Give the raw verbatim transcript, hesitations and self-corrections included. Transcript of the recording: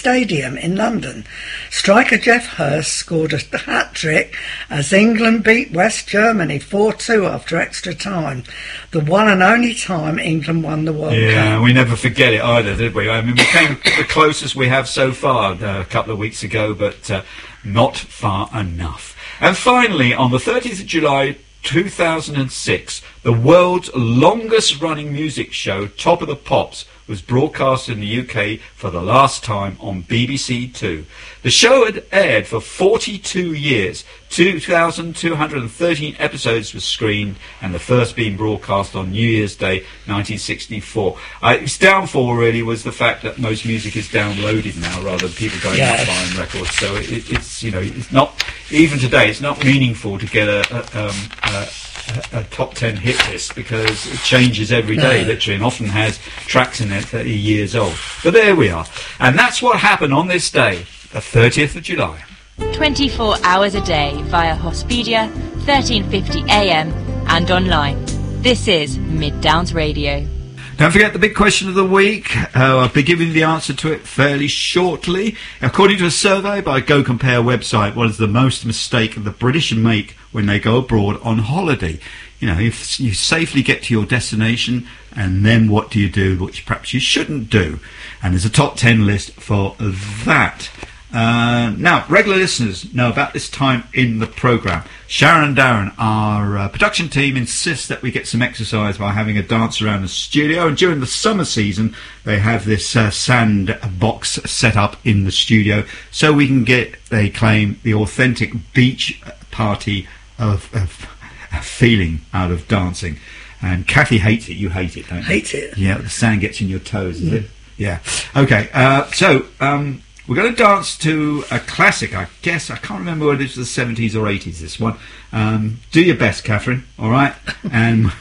Stadium in London. Striker Geoff Hurst scored a hat-trick as England beat West Germany four two after extra time. The one and only time England won the World yeah, Cup. Yeah, we never forget it either, did we? I mean, we came the closest we have so far uh, a couple of weeks ago, but uh, not far enough. And finally, on the thirtieth of July two thousand six, the world's longest running music show, Top of the Pops, was broadcast in the U K for the last time on B B C Two. The show had aired for forty-two years. two thousand two hundred thirteen episodes were screened, and the first being broadcast on New Year's Day nineteen sixty-four. Uh, its downfall really was the fact that most music is downloaded now rather than people going yes. out buying records. So it, it's, you know, it's not, even today, it's not meaningful to get a, a, um, a a top ten hit list, because it changes every day, no. literally, and often has tracks in it that are years old. But there we are. And that's what happened on this day, the thirtieth of July. twenty-four hours a day via Hospedia, thirteen fifty A M and online. This is Mid Downs Radio. Don't forget the big question of the week. Uh, I'll be giving the answer to it fairly shortly. According to a survey by Go Compare website, what is the most mistake the British make when they go abroad on holiday? You know, if you safely get to your destination, and then what do you do, which perhaps you shouldn't do? And there's a top ten list for that. Uh, now, regular listeners know about this time in the programme. Sharon and Darren, our uh, production team, insist that we get some exercise by having a dance around the studio. And during the summer season, they have this uh, sand box set up in the studio, so we can get, they claim, the authentic beach party of, of feeling out of dancing. And Kathy hates it. You hate it, don't you? Hate it. Yeah, the sand gets in your toes, is mm. it? Yeah. Okay, uh, so... Um, we're going to dance to a classic, I guess. I can't remember whether it was the seventies or eighties, this one. Um, do your best, Catherine, all right? And